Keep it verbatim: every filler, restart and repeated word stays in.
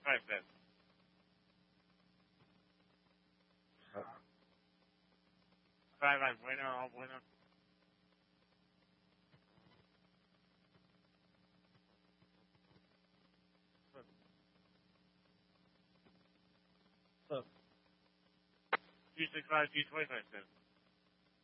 five cents. Bye bye, bueno, bueno. Two six five, two twenty five cents.